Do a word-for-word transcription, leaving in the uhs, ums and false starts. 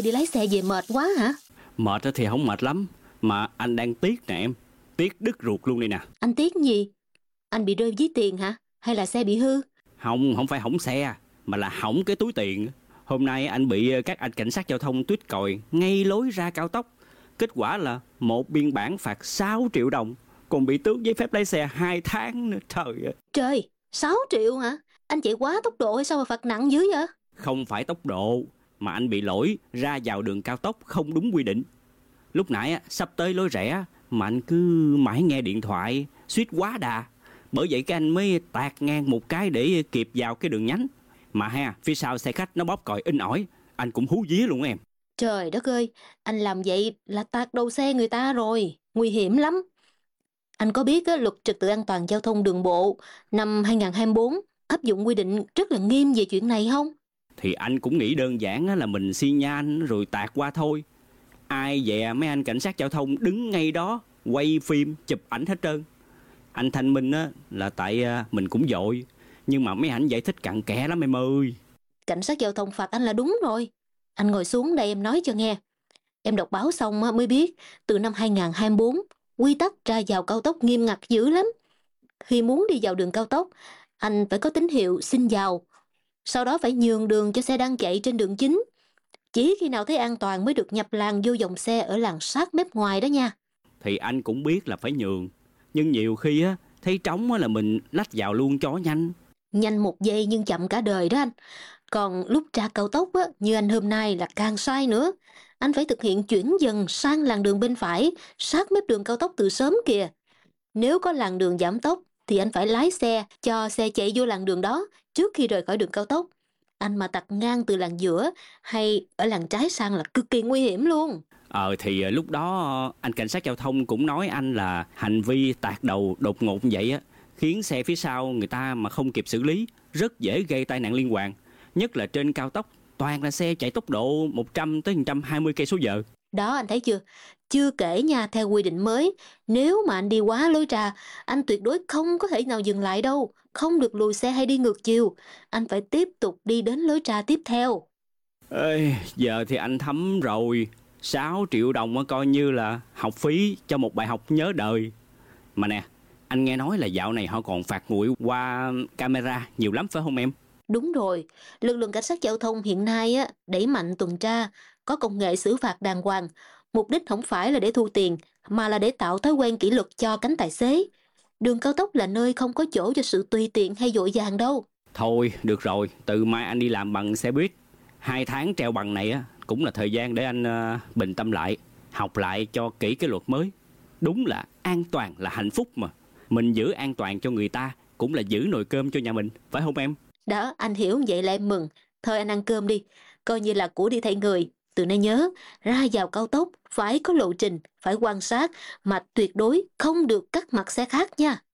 Đi lái xe về mệt quá hả? Mệt thì không mệt lắm, mà anh đang tiếc nè em. Tiếc đứt ruột luôn đây nè. Anh tiếc gì? Anh bị rơi ví tiền hả? Hay là xe bị hư? Không, không phải hỏng xe, mà là hỏng cái túi tiền. Hôm nay anh bị các anh cảnh sát giao thông tuýt còi ngay lối ra cao tốc. Kết quả là một biên bản phạt sáu triệu đồng, còn bị tước giấy phép lái xe hai tháng nữa. Trời ơi. Trời, sáu triệu hả? Anh chạy quá tốc độ hay sao mà phạt nặng dữ vậy? Không phải tốc độ, mà anh bị lỗi ra vào đường cao tốc không đúng quy định. Lúc nãy sắp tới lối rẽ mà anh cứ mãi nghe điện thoại, suýt quá đà. Bởi vậy cái anh mới tạt ngang một cái để kịp vào cái đường nhánh. Mà ha, phía sau xe khách nó bóp còi inh ỏi, anh cũng hú vía luôn em. Trời đất ơi, anh làm vậy là tạt đầu xe người ta rồi, nguy hiểm lắm. Anh có biết á, luật trật tự an toàn giao thông đường bộ năm hai không hai tư áp dụng quy định rất là nghiêm về chuyện này không? Thì anh cũng nghĩ đơn giản là mình xi nhan rồi tạt qua thôi. Ai dè mấy anh cảnh sát giao thông đứng ngay đó quay phim chụp ảnh hết trơn. Anh thanh minh á là tại mình cũng vội, nhưng mà mấy ảnh giải thích cặn kẽ lắm em ơi. Cảnh sát giao thông phạt anh là đúng rồi. Anh ngồi xuống đây em nói cho nghe. Em đọc báo xong mới biết từ năm hai không hai tư quy tắc ra vào cao tốc nghiêm ngặt dữ lắm. Khi muốn đi vào đường cao tốc, anh phải có tín hiệu xin vào. Sau đó phải nhường đường cho xe đang chạy trên đường chính. Chỉ khi nào thấy an toàn mới được nhập làn vô dòng xe ở làn sát mép ngoài đó nha. Thì anh cũng biết là phải nhường, nhưng nhiều khi á thấy trống á là mình lách vào luôn cho nhanh. Nhanh một giây nhưng chậm cả đời đó anh. Còn lúc ra cao tốc á, như anh hôm nay là càng sai nữa. Anh phải thực hiện chuyển dần sang làn đường bên phải, sát mép đường cao tốc từ sớm kìa. Nếu có làn đường giảm tốc thì anh phải lái xe cho xe chạy vô làn đường đó trước khi rời khỏi đường cao tốc. Anh mà tạt ngang từ làn giữa hay ở làn trái sang là cực kỳ nguy hiểm luôn. Ờ thì lúc đó anh cảnh sát giao thông cũng nói anh là hành vi tạt đầu đột ngột như vậy á khiến xe phía sau người ta mà không kịp xử lý rất dễ gây tai nạn liên hoàn, nhất là trên cao tốc toàn là xe chạy tốc độ một trăm tới một trăm hai mươi cây số giờ. Đó anh thấy chưa? Chưa kể nha, theo quy định mới, nếu mà anh đi quá lối ra, anh tuyệt đối không có thể nào dừng lại đâu, không được lùi xe hay đi ngược chiều. Anh phải tiếp tục đi đến lối ra tiếp theo. Ê, giờ thì anh thấm rồi, sáu triệu đồng coi như là học phí cho một bài học nhớ đời. Mà nè, anh nghe nói là dạo này họ còn phạt nguội qua camera nhiều lắm phải không em? Đúng rồi, lực lượng cảnh sát giao thông hiện nay á, đẩy mạnh tuần tra, có công nghệ xử phạt đàng hoàng. Mục đích không phải là để thu tiền, mà là để tạo thói quen kỷ luật cho cánh tài xế. Đường cao tốc là nơi không có chỗ cho sự tùy tiện hay vội vàng đâu. Thôi, được rồi, từ mai anh đi làm bằng xe buýt. Hai tháng treo bằng này á cũng là thời gian để anh uh, bình tâm lại, học lại cho kỹ cái luật mới. Đúng là an toàn là hạnh phúc mà. Mình giữ an toàn cho người ta cũng là giữ nồi cơm cho nhà mình, phải không em? Đó, anh hiểu vậy là em mừng. Thôi anh ăn cơm đi, coi như là của đi thay người. Từ nay nhớ, ra vào cao tốc phải có lộ trình, phải quan sát, mà tuyệt đối không được cắt mặt xe khác nha.